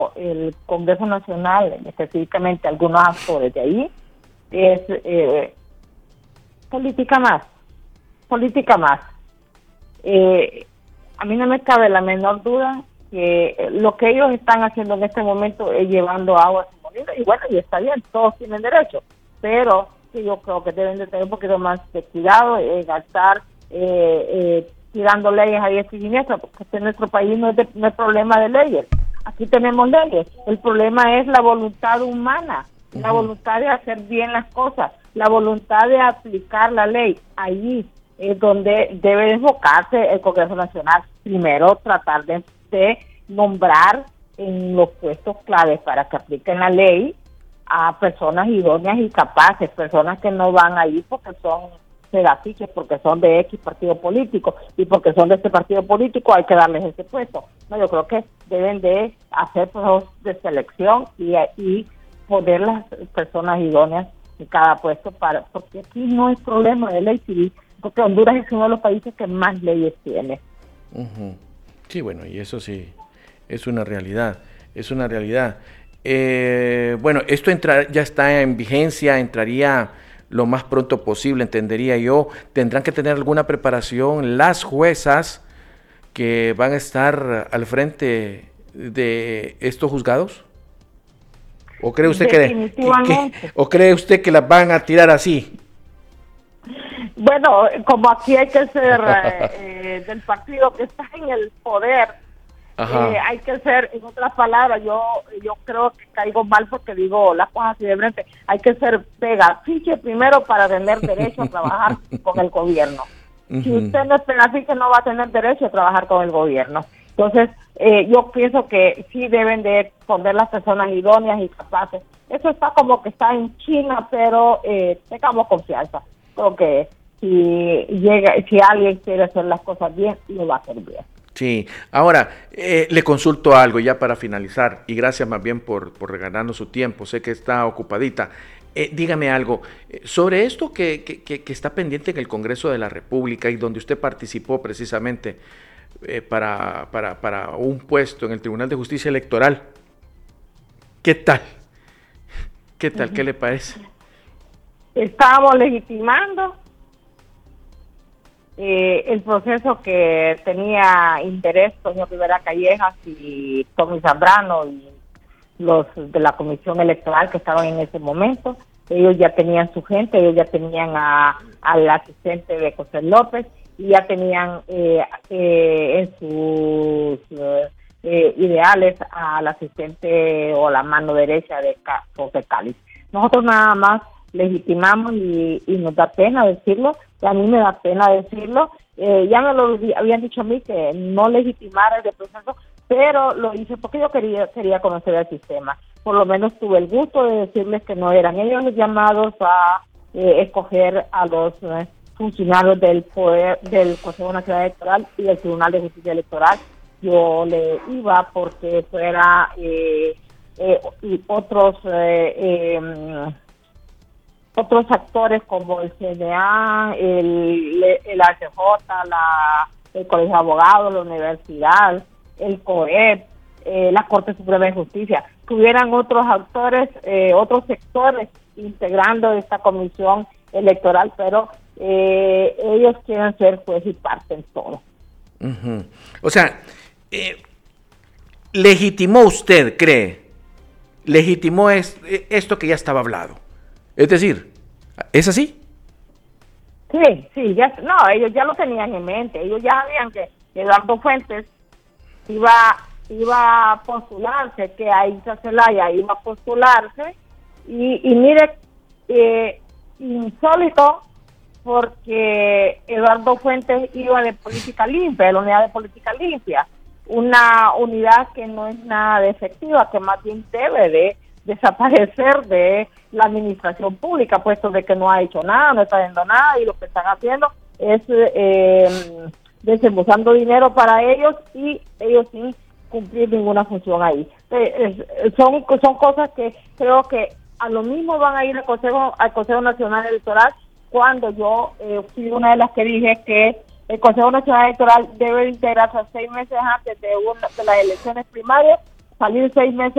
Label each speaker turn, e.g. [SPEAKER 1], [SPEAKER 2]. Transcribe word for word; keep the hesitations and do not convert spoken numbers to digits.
[SPEAKER 1] el Congreso Nacional, específicamente algunos actores de ahí, es eh, política más, política más. Eh, a mí no me cabe la menor duda que lo que ellos están haciendo en este momento es llevando agua a su molino, y bueno, y está bien, todos tienen derecho, pero sí, yo creo que deben de tener un poquito más de cuidado en gastar eh, eh, tirando leyes a diestra y siniestra, porque en nuestro país no es, de, no es problema de leyes. Aquí tenemos leyes. El problema es la voluntad humana, uh-huh. la voluntad de hacer bien las cosas, la voluntad de aplicar la ley. Allí es donde debe enfocarse el Congreso Nacional. Primero, tratar de, de nombrar en los puestos claves para que apliquen la ley a personas idóneas y capaces, personas que no van ahí porque son pedaciches, porque son de X partido político, y porque son de este partido político hay que darles ese puesto. No, yo creo que deben de hacer procesos de selección y, y poner las personas idóneas en cada puesto, para porque aquí no hay problema de ley civil, porque Honduras es uno de los países que más leyes tiene.
[SPEAKER 2] Uh-huh. Sí, bueno, y eso sí, es una realidad, es una realidad. Eh, bueno, esto entra, ya está en vigencia, entraría lo más pronto posible, entendería yo. ¿Tendrán que tener alguna preparación las juezas que van a estar al frente de estos juzgados? ¿O cree usted que, que, que o cree usted que las van a tirar así?
[SPEAKER 1] Bueno, como aquí hay que ser eh, del partido que está en el poder, eh, hay que ser, en otras palabras, yo yo creo que caigo mal porque digo las cosas así de frente, hay que ser pegafiche primero para tener derecho a trabajar con el gobierno. Uh-huh. Si usted no es pegafiche, no va a tener derecho a trabajar con el gobierno. Entonces, eh, yo pienso que sí deben de poner las personas idóneas y capaces. Eso está como que está en China, pero eh, tengamos confianza. Creo que si llega, si alguien quiere hacer las cosas bien, lo va a hacer bien.
[SPEAKER 2] Sí, ahora eh, le consulto algo ya para finalizar, y gracias más bien por, por regalarnos su tiempo, sé que está ocupadita. Eh, dígame algo, eh, sobre esto que, que, que, que está pendiente en el Congreso de la República y donde usted participó precisamente eh, para, para, para un puesto en el Tribunal de Justicia Electoral. ¿Qué tal? ¿Qué tal? Uh-huh. ¿Qué le parece?
[SPEAKER 1] Estábamos legitimando Eh, el proceso que tenía interés Toño Rivera Callejas y Tommy Zambrano y los de la Comisión Electoral que estaban en ese momento. Ellos ya tenían su gente, ellos ya tenían a, al asistente de José López y ya tenían eh, eh, en sus eh, ideales al asistente o la mano derecha de José Cáliz. Nosotros nada más legitimamos y, y nos da pena decirlo, y a mí me da pena decirlo, eh, ya me lo habían dicho a mí que no legitimara el proceso, pero lo hice porque yo quería quería conocer el sistema. Por lo menos tuve el gusto de decirles que no eran ellos los llamados a eh, escoger a los eh, funcionarios del poder del Consejo Nacional Electoral y del Tribunal de Justicia Electoral. Yo le iba porque fuera eh, eh, y otros eh, eh, otros actores como el C N A, el, el H J, la, el Colegio de Abogados, la Universidad, el C O E P, eh, la Corte Suprema de Justicia, que hubieran otros actores, eh, otros sectores integrando esta comisión electoral, pero eh, ellos quieren ser juez y parte en todo.
[SPEAKER 2] Uh-huh. O sea, eh, legitimó usted, cree, legitimó es, esto que ya estaba hablado. Es decir, ¿es así?
[SPEAKER 1] Sí, sí, ya, no, ellos ya lo tenían en mente, ellos ya sabían que Eduardo Fuentes iba, iba a postularse, que Aisha Zelaya iba a postularse, y, y mire, eh, insólito, porque Eduardo Fuentes iba de Política Limpia, de la unidad de Política Limpia, una unidad que no es nada de efectiva, que más bien debe de desaparecer de la administración pública, puesto de que no ha hecho nada, no está haciendo nada, y lo que están haciendo es eh, desembolsando dinero para ellos y ellos sin cumplir ninguna función ahí. Eh, eh, son, son cosas que creo que a lo mismo van a ir al Consejo, al Consejo Nacional Electoral, cuando yo eh, fui una de las que dije que el Consejo Nacional Electoral debe integrarse seis meses antes de, una, de las elecciones primarias, salir seis meses